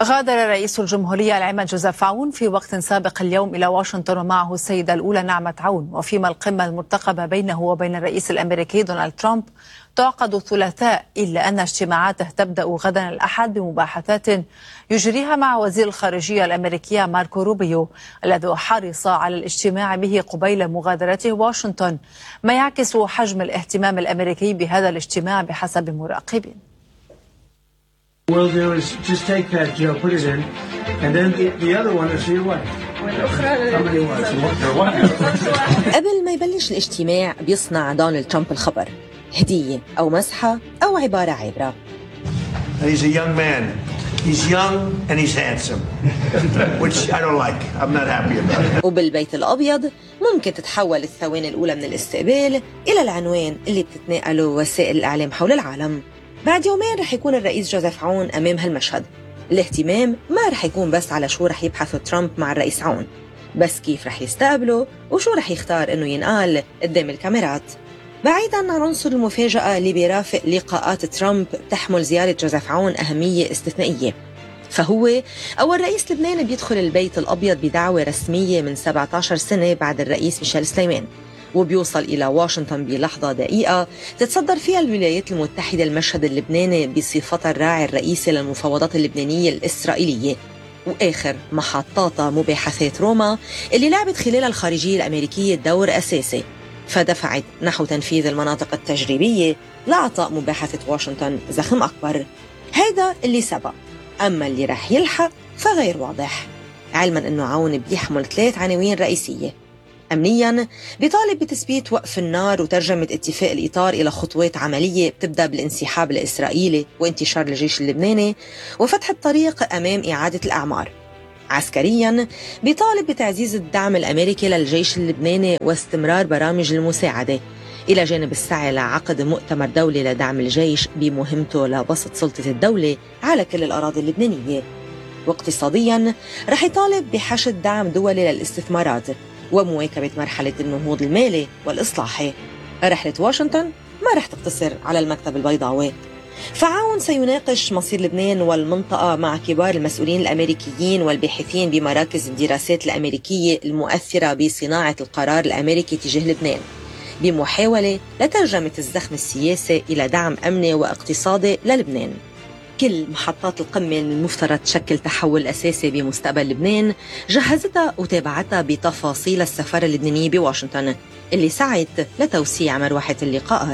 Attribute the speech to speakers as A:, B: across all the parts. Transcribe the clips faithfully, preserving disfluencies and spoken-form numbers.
A: غادر رئيس الجمهورية العام جوزيف عون في وقت سابق اليوم إلى واشنطن ومعه السيدة الأولى نعمة عون، وفيما القمة المرتقبة بينه وبين الرئيس الأمريكي دونالد ترامب تعقد الثلاثاء، إلا أن اجتماعاته تبدأ غدا الأحد بمباحثات يجريها مع وزير الخارجية الأمريكية ماركو روبيو الذي حرص على الاجتماع به قبيل مغادرته واشنطن، ما يعكس حجم الاهتمام الأمريكي بهذا الاجتماع بحسب مراقبين.
B: We'll do is just take that, Joe, put it in, and then the, the other one is your wife. How many wives?
C: قبل ما يبلش الاجتماع بيصنع دونالد ترامب الخبر، هدية أو مسحة أو عبارة عابرة.
B: He's a young man. He's young and he's handsome, which I don't like. I'm not happy about it.
C: وبالبيت الأبيض ممكن تتحول الثواني الأولى من الاستقبال إلى العنوان اللي بتتناقله وسائل الإعلام حول العالم. بعد يومين رح يكون الرئيس جوزيف عون أمام هالمشهد. الاهتمام ما رح يكون بس على شو رح يبحثوا ترامب مع الرئيس عون، بس كيف رح يستقبله وشو رح يختار إنه ينقال قدام الكاميرات. بعيداً عن عنصر المفاجأة اللي بيرافق لقاءات ترامب، تحمل زيارة جوزيف عون أهمية استثنائية، فهو أول رئيس لبنان بيدخل البيت الأبيض بدعوة رسمية من سبعة عشر سنة بعد الرئيس ميشيل سليمان، وبيوصل إلى واشنطن بلحظة دقيقة تتصدر فيها الولايات المتحدة المشهد اللبناني بصفتها الراعي الرئيسي للمفاوضات اللبنانية الإسرائيلية، وآخر محطاتها مباحثات روما اللي لعبت خلالها الخارجية الأمريكية دور أساسي، فدفعت نحو تنفيذ المناطق التجريبية لإعطاء مباحثة واشنطن زخم أكبر. هيدا اللي سبق، أما اللي رح يلحق فغير واضح، علماً أنه عون بيحمل ثلاث عناوين رئيسية. أمنياً بيطالب بتثبيت وقف النار وترجمة اتفاق الإطار إلى خطوات عملية بتبدأ بالانسحاب الإسرائيلي وانتشار الجيش اللبناني وفتح الطريق أمام إعادة الأعمار. عسكرياً بيطالب بتعزيز الدعم الأمريكي للجيش اللبناني واستمرار برامج المساعدة، إلى جانب السعي لعقد مؤتمر دولي لدعم الجيش بمهمته لبسط سلطة الدولة على كل الأراضي اللبنانية. واقتصادياً رح يطالب بحشد دعم دولي للاستثمارات ومواكبة مرحلة النهوض المالي والإصلاحي. رحلة واشنطن ما رح تقتصر على المكتب البيضاوي، فعون سيناقش مصير لبنان والمنطقة مع كبار المسؤولين الأمريكيين والباحثين بمراكز الدراسات الأمريكية المؤثرة بصناعة القرار الأمريكي تجاه لبنان، بمحاولة لترجمة الزخم السياسي إلى دعم أمني واقتصادي للبنان. كل محطات القمة المفترض تشكل تحول أساسي بمستقبل لبنان جهزتها وتابعتها بتفاصيل السفارة اللبنانية بواشنطن اللي سعت لتوسيع مروحة اللقاءات.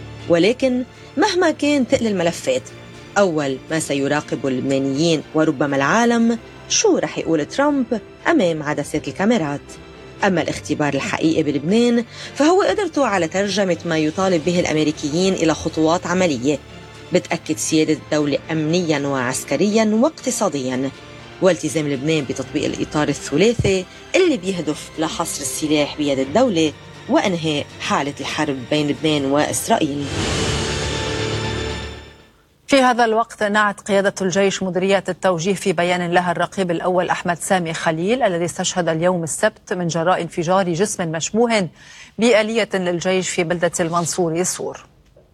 C: ولكن مهما كان تقل الملفات، أول ما سيراقب اللبنانيين وربما العالم شو رح يقول ترامب أمام عدسات الكاميرات. أما الاختبار الحقيقي بلبنان فهو قدرته على ترجمة ما يطالب به الأمريكيين إلى خطوات عملية بتأكد سيادة الدولة أمنياً وعسكرياً واقتصادياً، والتزام لبنان بتطبيق الإطار الثلاثي اللي بيهدف لحصر السلاح بيد الدولة وإنهاء حالة الحرب بين لبنان وإسرائيل.
A: في هذا الوقت نعت قيادة الجيش مديرية التوجيه في بيان لها الرقيب الأول أحمد سامي خليل الذي استشهد اليوم السبت من جراء انفجار جسم مشبوه بآلية للجيش في بلدة المنصوري سور.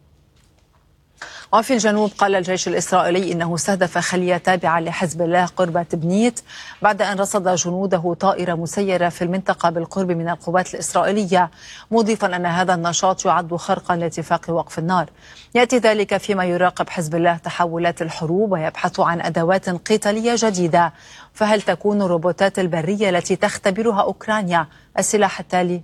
A: وفي الجنوب قال الجيش الإسرائيلي إنه استهدف خلية تابعة لحزب الله قرب تبنيت بعد أن رصد جنوده طائرة مسيرة في المنطقة بالقرب من القوات الإسرائيلية، مضيفا أن هذا النشاط يعد خرقا لاتفاق وقف النار. يأتي ذلك فيما يراقب حزب الله تحولات الحروب ويبحث عن أدوات قتالية جديدة. فهل تكون الروبوتات البرية التي تختبرها أوكرانيا السلاح التالي؟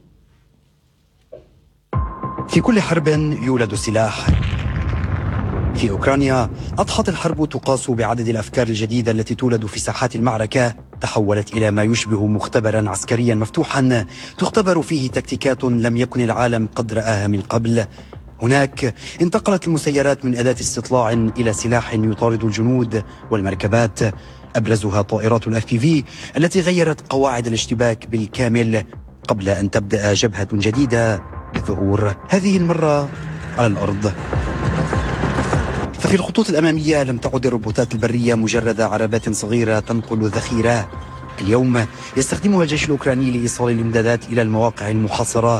D: في كل حرب يولد سلاح. في أوكرانيا أضحت الحرب تقاس بعدد الأفكار الجديدة التي تولد في ساحات المعركة، تحولت إلى ما يشبه مختبرا عسكريا مفتوحا تختبر فيه تكتيكات لم يكن العالم قد رآها من قبل. هناك انتقلت المسيرات من أداة استطلاع إلى سلاح يطارد الجنود والمركبات، أبرزها طائرات الأف بي في التي غيرت قواعد الاشتباك بالكامل قبل أن تبدأ جبهة جديدة بالظهور، هذه المرة على الأرض. ففي الخطوط الأمامية لم تعد الروبوتات البرية مجرد عربات صغيرة تنقل ذخيرة. اليوم يستخدمها الجيش الأوكراني لإيصال الإمدادات إلى المواقع المحاصرة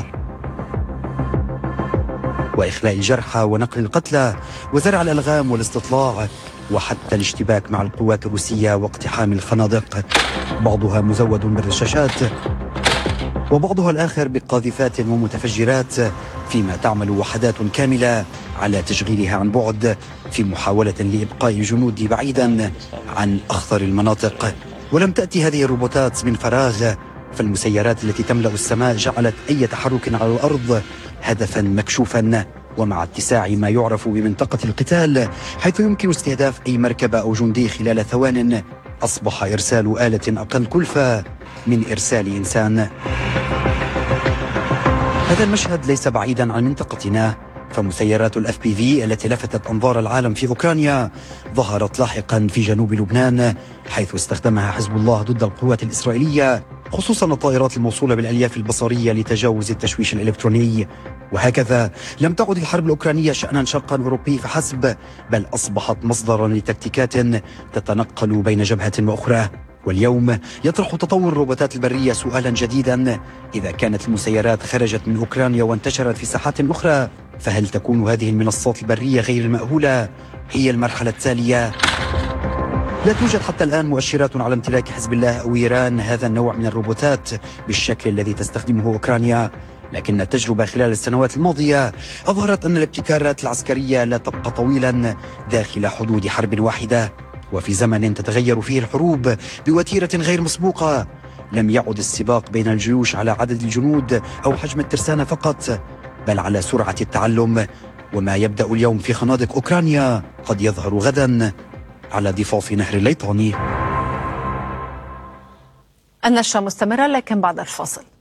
D: وإخلاء الجرحى ونقل القتلى وزرع الألغام والاستطلاع. وحتى الاشتباك مع القوات الروسية واقتحام الخنادق، بعضها مزود بالرشاشات وبعضها الآخر بقاذفات ومتفجرات، فيما تعمل وحدات كاملة على تشغيلها عن بعد في محاولة لإبقاء الجنود بعيدا عن أخطر المناطق. ولم تأتي هذه الروبوتات من فراغ، فالمسيرات التي تملأ السماء جعلت أي تحرك على الأرض هدفا مكشوفا، ومع اتساع ما يعرف بمنطقة القتال حيث يمكن استهداف أي مركبة أو جندي خلال ثوان، أصبح إرسال آلة أقل كلفة من إرسال إنسان. هذا المشهد ليس بعيدا عن منطقتنا، فمسيرات الاف بي في التي لفتت أنظار العالم في أوكرانيا ظهرت لاحقا في جنوب لبنان، حيث استخدمها حزب الله ضد القوات الإسرائيلية، خصوصا الطائرات الموصولة بالألياف البصرية لتجاوز التشويش الإلكتروني. وهكذا لم تعد الحرب الأوكرانية شأنا شرقا أوروبي فحسب، بل أصبحت مصدرا لتكتيكات تتنقل بين جبهة وأخرى. واليوم يطرح تطور الروبوتات البرية سؤالا جديدا: إذا كانت المسيرات خرجت من أوكرانيا وانتشرت في ساحات أخرى، فهل تكون هذه المنصات البرية غير المأهولة هي المرحلة التالية؟ لا توجد حتى الآن مؤشرات على امتلاك حزب الله أو إيران هذا النوع من الروبوتات بالشكل الذي تستخدمه أوكرانيا، لكن التجربة خلال السنوات الماضية أظهرت أن الابتكارات العسكرية لا تبقى طويلا داخل حدود حرب واحدة. وفي زمن تتغير فيه الحروب بوتيرة غير مسبوقة، لم يعد السباق بين الجيوش على عدد الجنود أو حجم الترسانة فقط، بل على سرعة التعلم. وما يبدأ اليوم في خنادق أوكرانيا قد يظهر غدا على ضفاف نهر الليطاني.
A: النشرة مستمرة لكن بعد الفاصل.